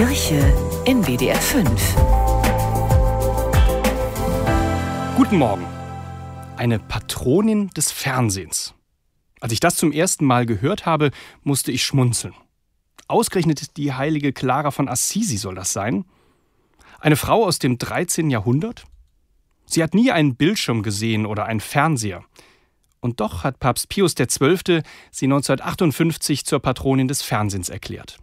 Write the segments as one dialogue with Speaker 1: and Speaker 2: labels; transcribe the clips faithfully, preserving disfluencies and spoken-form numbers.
Speaker 1: Kirche in W D R fünf.
Speaker 2: Guten Morgen. Eine Patronin des Fernsehens. Als ich das zum ersten Mal gehört habe, musste ich schmunzeln. Ausgerechnet die heilige Clara von Assisi soll das sein? Eine Frau aus dem dreizehnten Jahrhundert? Sie hat nie einen Bildschirm gesehen oder einen Fernseher. Und doch hat Papst Pius der Zwölfte sie neunzehnhundertachtundfünfzig zur Patronin des Fernsehens erklärt.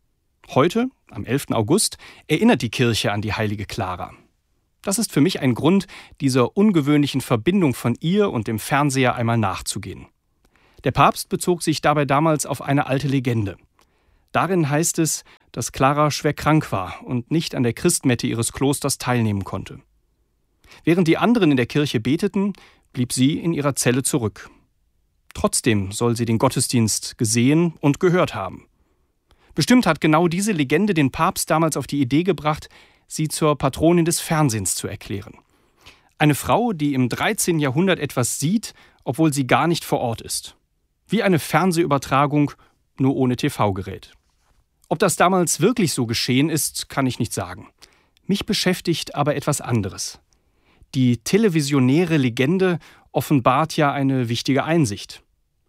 Speaker 2: Heute, am elften August, erinnert die Kirche an die heilige Clara. Das ist für mich ein Grund, dieser ungewöhnlichen Verbindung von ihr und dem Fernseher einmal nachzugehen. Der Papst bezog sich dabei damals auf eine alte Legende. Darin heißt es, dass Clara schwer krank war und nicht an der Christmette ihres Klosters teilnehmen konnte. Während die anderen in der Kirche beteten, blieb sie in ihrer Zelle zurück. Trotzdem soll sie den Gottesdienst gesehen und gehört haben. Bestimmt hat genau diese Legende den Papst damals auf die Idee gebracht, sie zur Patronin des Fernsehens zu erklären. Eine Frau, die im dreizehnten Jahrhundert etwas sieht, obwohl sie gar nicht vor Ort ist. Wie eine Fernsehübertragung, nur ohne T V-Gerät. Ob das damals wirklich so geschehen ist, kann ich nicht sagen. Mich beschäftigt aber etwas anderes. Die televisionäre Legende offenbart ja eine wichtige Einsicht.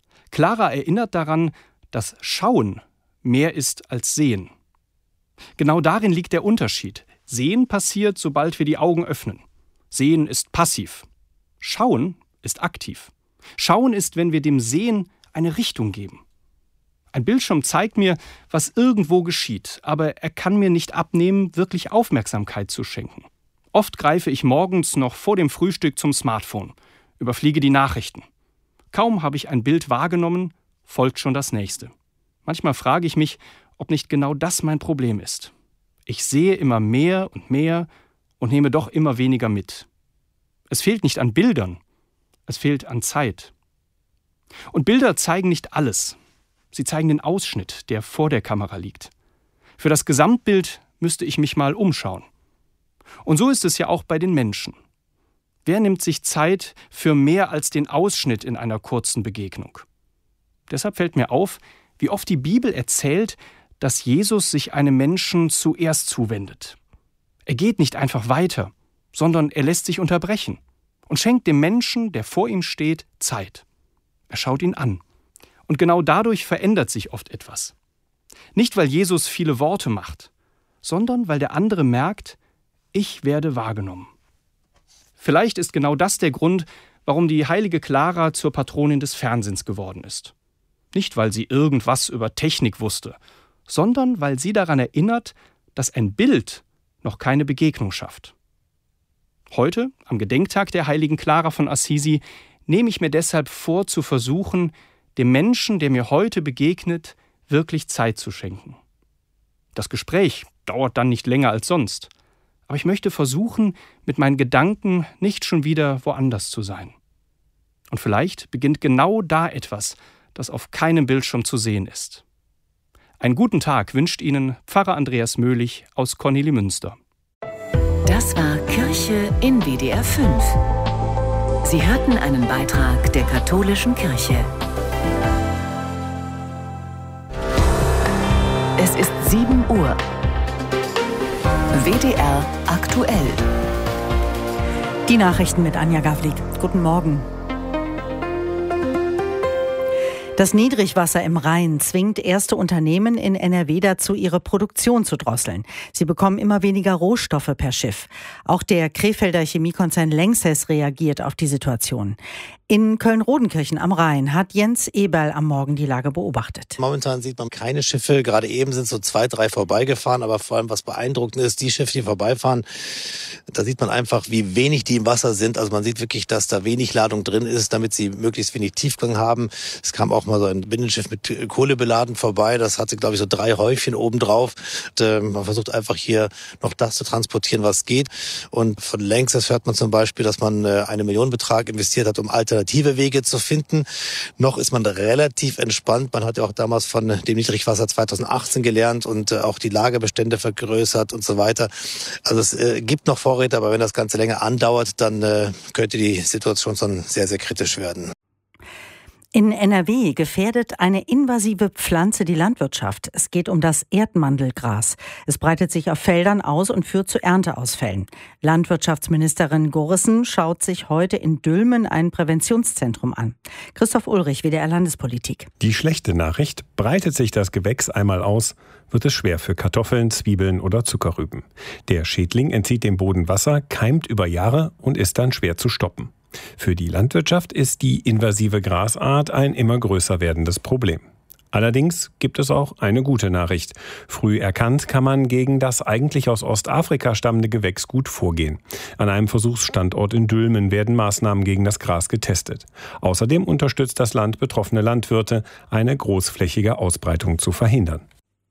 Speaker 2: Clara erinnert daran, dass Schauen mehr ist als Sehen. Genau darin liegt der Unterschied. Sehen passiert, sobald wir die Augen öffnen. Sehen ist passiv. Schauen ist aktiv. Schauen ist, wenn wir dem Sehen eine Richtung geben. Ein Bildschirm zeigt mir, was irgendwo geschieht, aber er kann mir nicht abnehmen, wirklich Aufmerksamkeit zu schenken. Oft greife ich morgens noch vor dem Frühstück zum Smartphone, überfliege die Nachrichten. Kaum habe ich ein Bild wahrgenommen, folgt schon das nächste. Manchmal frage ich mich, ob nicht genau das mein Problem ist. Ich sehe immer mehr und mehr und nehme doch immer weniger mit. Es fehlt nicht an Bildern, es fehlt an Zeit. Und Bilder zeigen nicht alles. Sie zeigen den Ausschnitt, der vor der Kamera liegt. Für das Gesamtbild müsste ich mich mal umschauen. Und so ist es ja auch bei den Menschen. Wer nimmt sich Zeit für mehr als den Ausschnitt in einer kurzen Begegnung? Deshalb fällt mir auf, wie oft die Bibel erzählt, dass Jesus sich einem Menschen zuerst zuwendet. Er geht nicht einfach weiter, sondern er lässt sich unterbrechen und schenkt dem Menschen, der vor ihm steht, Zeit. Er schaut ihn an. Und genau dadurch verändert sich oft etwas. Nicht, weil Jesus viele Worte macht, sondern weil der andere merkt, ich werde wahrgenommen. Vielleicht ist genau das der Grund, warum die heilige Clara zur Patronin des Fernsehens geworden ist. Nicht, weil sie irgendwas über Technik wusste, sondern weil sie daran erinnert, dass ein Bild noch keine Begegnung schafft. Heute, am Gedenktag der heiligen Clara von Assisi, nehme ich mir deshalb vor, zu versuchen, dem Menschen, der mir heute begegnet, wirklich Zeit zu schenken. Das Gespräch dauert dann nicht länger als sonst, aber ich möchte versuchen, mit meinen Gedanken nicht schon wieder woanders zu sein. Und vielleicht beginnt genau da etwas, das auf keinem Bildschirm zu sehen ist. Einen guten Tag wünscht Ihnen Pfarrer Andreas Möhlich aus Kornelimünster.
Speaker 1: Das war Kirche in W D R fünf. Sie hörten einen Beitrag der katholischen Kirche. Es ist sieben Uhr. W D R aktuell.
Speaker 3: Die Nachrichten mit Anja Gavlik. Guten Morgen. Das Niedrigwasser im Rhein zwingt erste Unternehmen in N R W dazu, ihre Produktion zu drosseln. Sie bekommen immer weniger Rohstoffe per Schiff. Auch der Krefelder Chemiekonzern Lanxess reagiert auf die Situation. In Köln-Rodenkirchen am Rhein hat Jens Eberl am Morgen die Lage beobachtet.
Speaker 4: Momentan sieht man keine Schiffe. Gerade eben sind so zwei, drei vorbeigefahren. Aber vor allem, was beeindruckend ist, die Schiffe, die vorbeifahren, da sieht man einfach, wie wenig die im Wasser sind. Also man sieht wirklich, dass da wenig Ladung drin ist, damit sie möglichst wenig Tiefgang haben. Es kam auch mal so ein Binnenschiff mit Kohle beladen vorbei. Das hatte, glaube ich, so drei Häufchen obendrauf. Und, äh, man versucht einfach hier noch das zu transportieren, was geht. Und von Lanxess hört man zum Beispiel, dass man äh, einen Millionenbetrag investiert hat, um Alternative Wege zu finden. Noch ist man relativ entspannt. Man hat ja auch damals von dem Niedrigwasser zweitausendachtzehn gelernt und äh, auch die Lagerbestände vergrößert und so weiter. Also es äh, gibt noch Vorräte, aber wenn das Ganze länger andauert, dann äh, könnte die Situation schon sehr, sehr kritisch werden.
Speaker 3: In N R W gefährdet eine invasive Pflanze die Landwirtschaft. Es geht um das Erdmandelgras. Es breitet sich auf Feldern aus und führt zu Ernteausfällen. Landwirtschaftsministerin Gorissen schaut sich heute in Dülmen ein Präventionszentrum an. Christoph Ulrich, W D R Landespolitik.
Speaker 5: Die schlechte Nachricht: breitet sich das Gewächs einmal aus, wird es schwer für Kartoffeln, Zwiebeln oder Zuckerrüben. Der Schädling entzieht dem Boden Wasser, keimt über Jahre und ist dann schwer zu stoppen. Für die Landwirtschaft ist die invasive Grasart ein immer größer werdendes Problem. Allerdings gibt es auch eine gute Nachricht. Früh erkannt kann man gegen das eigentlich aus Ostafrika stammende Gewächs gut vorgehen. An einem Versuchsstandort in Dülmen werden Maßnahmen gegen das Gras getestet. Außerdem unterstützt das Land betroffene Landwirte, eine großflächige Ausbreitung zu verhindern.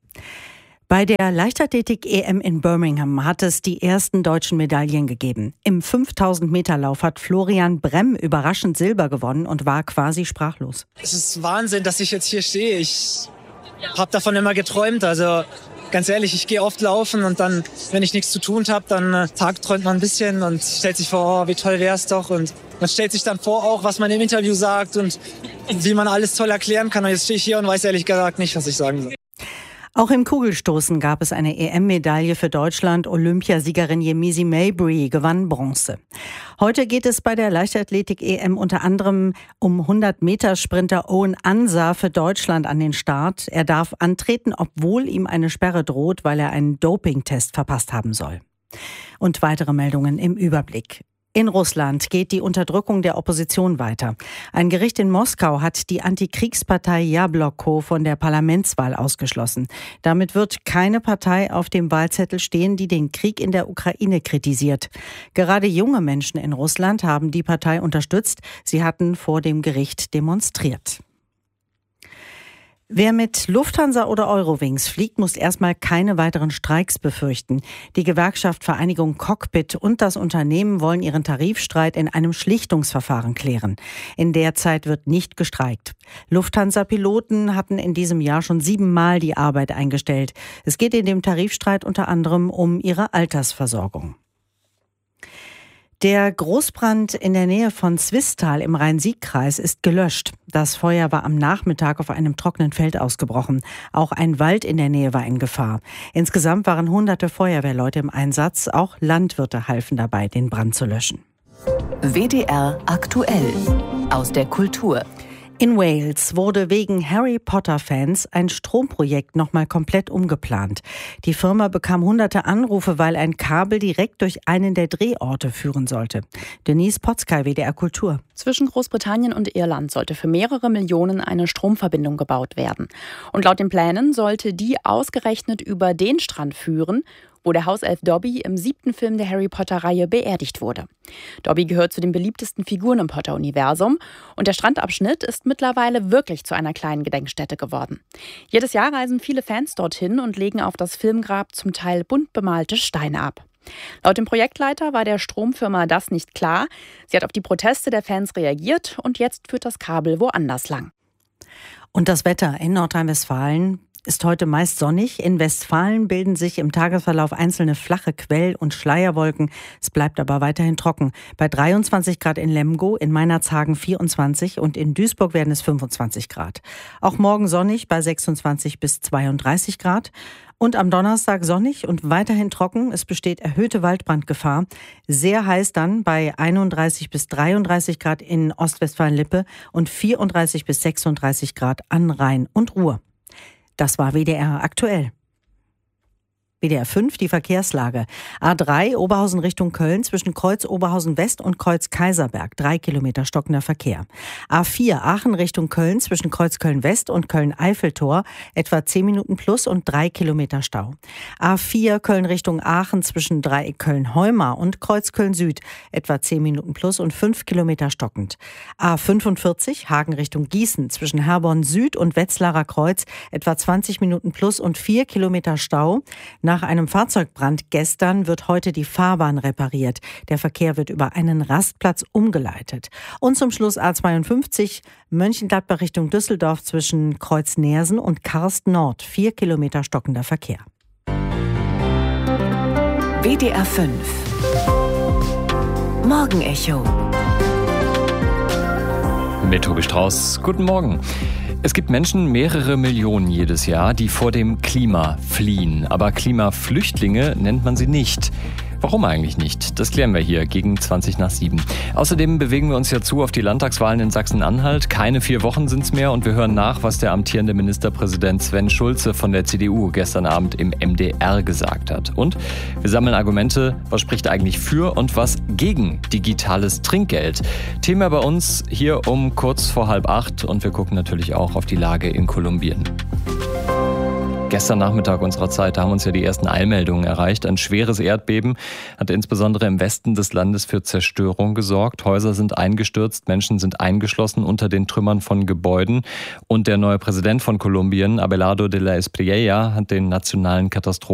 Speaker 3: Bei der Leichtathletik-E M in Birmingham hat es die ersten deutschen Medaillen gegeben. Im fünftausend Meter Lauf hat Florian Bremm überraschend Silber gewonnen und war quasi sprachlos.
Speaker 6: Es ist Wahnsinn, dass ich jetzt hier stehe. Ich habe davon immer geträumt. Also ganz ehrlich, ich gehe oft laufen und dann, wenn ich nichts zu tun habe, dann äh, tagträumt man ein bisschen und stellt sich vor, oh, wie toll wär's doch. Und man stellt sich dann vor auch, was man im Interview sagt und wie man alles toll erklären kann. Und jetzt stehe ich hier und weiß ehrlich gesagt nicht, was ich sagen soll.
Speaker 3: Auch im Kugelstoßen gab es eine E M-Medaille für Deutschland. Olympiasiegerin Yemisi Mabry gewann Bronze. Heute geht es bei der Leichtathletik-E M unter anderem um hundert-Meter-Sprinter Owen Ansa für Deutschland an den Start. Er darf antreten, obwohl ihm eine Sperre droht, weil er einen Dopingtest verpasst haben soll. Und weitere Meldungen im Überblick. In Russland geht die Unterdrückung der Opposition weiter. Ein Gericht in Moskau hat die Antikriegspartei Jabloko von der Parlamentswahl ausgeschlossen. Damit wird keine Partei auf dem Wahlzettel stehen, die den Krieg in der Ukraine kritisiert. Gerade junge Menschen in Russland haben die Partei unterstützt. Sie hatten vor dem Gericht demonstriert. Wer mit Lufthansa oder Eurowings fliegt, muss erstmal keine weiteren Streiks befürchten. Die Gewerkschaft Vereinigung Cockpit und das Unternehmen wollen ihren Tarifstreit in einem Schlichtungsverfahren klären. In der Zeit wird nicht gestreikt. Lufthansa-Piloten hatten in diesem Jahr schon siebenmal die Arbeit eingestellt. Es geht in dem Tarifstreit unter anderem um ihre Altersversorgung. Der Großbrand in der Nähe von Zwistal im Rhein-Sieg-Kreis ist gelöscht. Das Feuer war am Nachmittag auf einem trockenen Feld ausgebrochen. Auch ein Wald in der Nähe war in Gefahr. Insgesamt waren hunderte Feuerwehrleute im Einsatz. Auch Landwirte halfen dabei, den Brand zu löschen.
Speaker 1: W D R aktuell aus der Kultur.
Speaker 3: In Wales wurde wegen Harry Potter-Fans ein Stromprojekt nochmal komplett umgeplant. Die Firma bekam hunderte Anrufe, weil ein Kabel direkt durch einen der Drehorte führen sollte. Denise Potzkei, W D R Kultur.
Speaker 7: Zwischen Großbritannien und Irland sollte für mehrere Millionen eine Stromverbindung gebaut werden. Und laut den Plänen sollte die ausgerechnet über den Strand führen, wo der Hauself Dobby im siebten Film der Harry-Potter-Reihe beerdigt wurde. Dobby gehört zu den beliebtesten Figuren im Potter-Universum und der Strandabschnitt ist mittlerweile wirklich zu einer kleinen Gedenkstätte geworden. Jedes Jahr reisen viele Fans dorthin und legen auf das Filmgrab zum Teil bunt bemalte Steine ab. Laut dem Projektleiter war der Stromfirma das nicht klar. Sie hat auf die Proteste der Fans reagiert und jetzt führt das Kabel woanders lang.
Speaker 3: Und das Wetter in Nordrhein-Westfalen ist heute meist sonnig. In Westfalen bilden sich im Tagesverlauf einzelne flache Quell- und Schleierwolken. Es bleibt aber weiterhin trocken. Bei dreiundzwanzig Grad in Lemgo, in Meinerzhagen vierundzwanzig und in Duisburg werden es fünfundzwanzig Grad. Auch morgen sonnig bei sechsundzwanzig bis zweiunddreißig Grad. Und am Donnerstag sonnig und weiterhin trocken. Es besteht erhöhte Waldbrandgefahr. Sehr heiß dann bei einunddreißig bis dreiunddreißig Grad in Ostwestfalen-Lippe und vierunddreißig bis sechsunddreißig Grad an Rhein und Ruhr. Das war W D R aktuell. W D R fünf, die Verkehrslage. A drei, Oberhausen Richtung Köln, zwischen Kreuz Oberhausen West und Kreuz Kaiserberg, drei Kilometer stockender Verkehr. A vier, Aachen Richtung Köln, zwischen Kreuz Köln West und Köln Eiffeltor, etwa zehn Minuten plus und drei Kilometer Stau. A vier, Köln Richtung Aachen, zwischen Dreieck Köln-Heumar und Kreuz Köln Süd, etwa zehn Minuten plus und fünf Kilometer stockend. A fünfundvierzig, Hagen Richtung Gießen, zwischen Herborn Süd und Wetzlarer Kreuz, etwa zwanzig Minuten plus und vier Kilometer Stau. Nach einem Fahrzeugbrand gestern wird heute die Fahrbahn repariert. Der Verkehr wird über einen Rastplatz umgeleitet. Und zum Schluss A zweiundfünfzig, Mönchengladbach Richtung Düsseldorf zwischen Kreuz Neersen und Karst Nord. Vier Kilometer stockender Verkehr.
Speaker 1: W D R fünf Morgenecho
Speaker 8: Mit Tobi Strauß. Guten Morgen. Es gibt Menschen, mehrere Millionen jedes Jahr, die vor dem Klima fliehen. Aber Klimaflüchtlinge nennt man sie nicht. Warum eigentlich nicht? Das klären wir hier gegen zwanzig nach sieben. Außerdem bewegen wir uns ja zu auf die Landtagswahlen in Sachsen-Anhalt. Keine vier Wochen sind's mehr und wir hören nach, was der amtierende Ministerpräsident Sven Schulze von der C D U gestern Abend im M D R gesagt hat. Und wir sammeln Argumente, was spricht eigentlich für und was gegen digitales Trinkgeld. Thema bei uns hier um kurz vor halb acht und wir gucken natürlich auch auf die Lage in Kolumbien. Gestern Nachmittag unserer Zeit, da haben uns ja die ersten Eilmeldungen erreicht. Ein schweres Erdbeben hat insbesondere im Westen des Landes für Zerstörung gesorgt. Häuser sind eingestürzt, Menschen sind eingeschlossen unter den Trümmern von Gebäuden. Und der neue Präsident von Kolumbien, Abelardo de la Espriella, hat den nationalen Katastrophen